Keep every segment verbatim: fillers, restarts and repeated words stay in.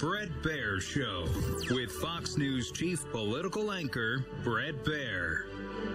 Bret Baier Show with Fox News chief political anchor Bret Baier.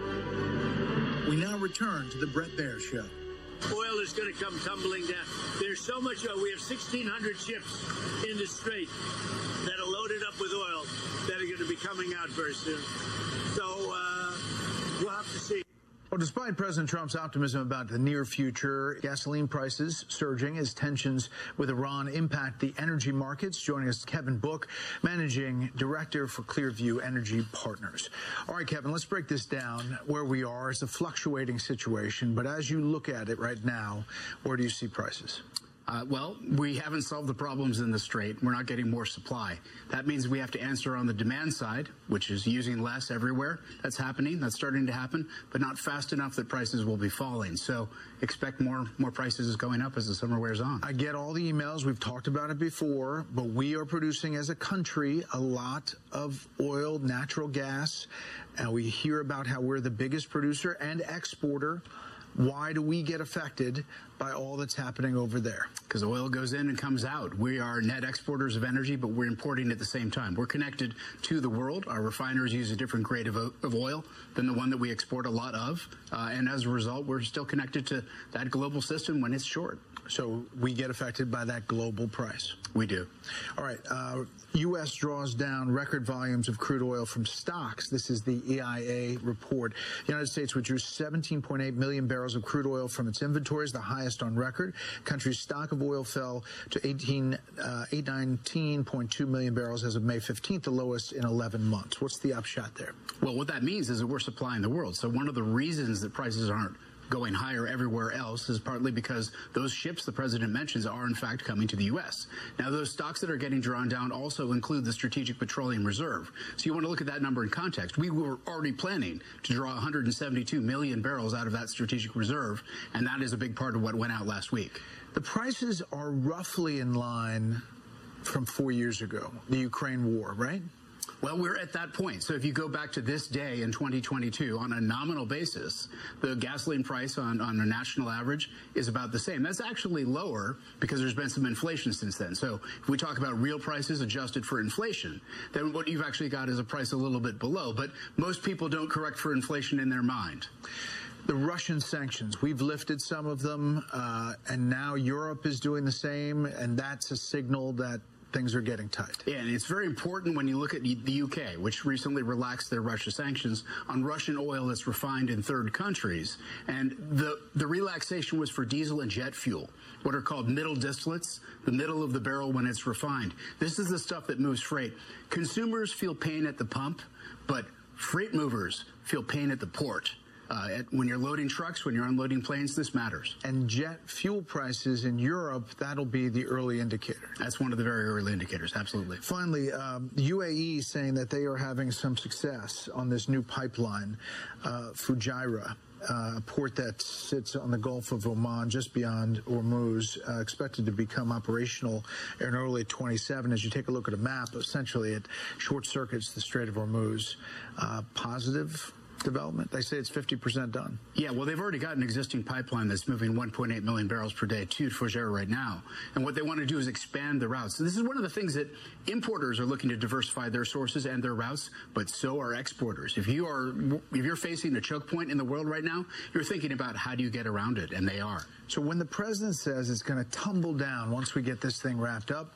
We now return to the Bret Baier Show. Oil is going to come tumbling down. There's so much oil. We have sixteen hundred ships in the Strait that are loaded up with oil that are going to be coming out very soon. So uh, we'll have to see. Well, despite President Trump's optimism about the near future, gasoline prices surging as tensions with Iran impact the energy markets. Joining us, Kevin Book, Managing Director for Clearview Energy Partners. All right, Kevin, let's break this down. Where we are is a fluctuating situation, but as you look at it right now, where do you see prices? Uh, well, we haven't solved the problems in the Strait. We're not getting more supply. That means we have to answer on the demand side, which is using less everywhere. That's happening. That's starting to happen, but not fast enough that prices will be falling. So expect more more prices going up as the summer wears on. I get all the emails. We've talked about it before, but we are producing as a country a lot of oil, natural gas, and we hear about how we're the biggest producer and exporter. Why do we get affected by all that's happening over there? Because oil goes in and comes out. We are net exporters of energy, but we're importing at the same time. We're connected to the world. Our refiners use a different grade of, of oil than the one that we export a lot of. Uh, and as a result, we're still connected to that global system when it's short. So we get affected by that global price. We do. All right. Uh, U S draws down record volumes of crude oil from stocks. This is the E I A report. The United States withdrew seventeen point eight million barrels of crude oil from its inventories, the highest on record. Country's stock of oil fell to eighteen, uh, eight hundred nineteen point two million barrels as of May fifteenth, the lowest in eleven months. What's the upshot there? Well, what that means is that we're supplying the world. So one of the reasons that prices aren't going higher everywhere else is partly because those ships the president mentions are in fact coming to the U S. Now, those stocks that are getting drawn down also include the Strategic Petroleum Reserve. So you want to look at that number in context. We were already planning to draw one hundred seventy-two million barrels out of that Strategic Reserve, and that is a big part of what went out last week. The prices are roughly in line from four years ago, the Ukraine war, right? Well, we're at that point. So if you go back to this day in twenty twenty-two, on a nominal basis, the gasoline price on, on a national average is about the same. That's actually lower because there's been some inflation since then. So if we talk about real prices adjusted for inflation, then what you've actually got is a price a little bit below. But most people don't correct for inflation in their mind. The Russian sanctions, we've lifted some of them, uh, and now Europe is doing the same, and that's a signal that things are getting tight. Yeah, and it's very important when you look at the U K, which recently relaxed their Russia sanctions on Russian oil that's refined in third countries. And the, the relaxation was for diesel and jet fuel, what are called middle distillates, the middle of the barrel when it's refined. This is the stuff that moves freight. Consumers feel pain at the pump, but freight movers feel pain at the port. Uh, at, when you're loading trucks, when you're unloading planes, this matters. And jet fuel prices in Europe, that'll be the early indicator. That's one of the very early indicators, absolutely. Finally, um, U A E saying that they are having some success on this new pipeline, uh, Fujairah. Uh, a port that sits on the Gulf of Oman, just beyond Hormuz, uh, expected to become operational in early twenty-seven. As you take a look at a map, essentially it short circuits the Strait of Hormuz. Uh, positive development. They say it's fifty percent done. Yeah, well, they've already got an existing pipeline that's moving one point eight million barrels per day to Fujairah right now. And what they want to do is expand the routes. So this is one of the things that importers are looking to diversify their sources and their routes, but so are exporters. If you are, if you're facing a choke point in the world right now, you're thinking about how do you get around it, and they are. So when the president says it's going to tumble down once we get this thing wrapped up,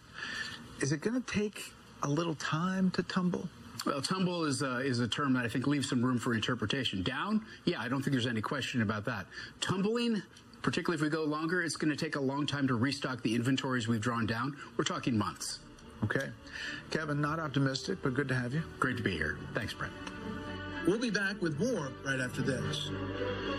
is it going to take a little time to tumble? Well, tumble is, uh, is a term that I think leaves some room for interpretation. Down? Yeah, I don't think there's any question about that. Tumbling, particularly if we go longer, it's going to take a long time to restock the inventories we've drawn down. We're talking months. Okay. Kevin, not optimistic, but good to have you. Great to be here. Thanks, Brett. We'll be back with more right after this.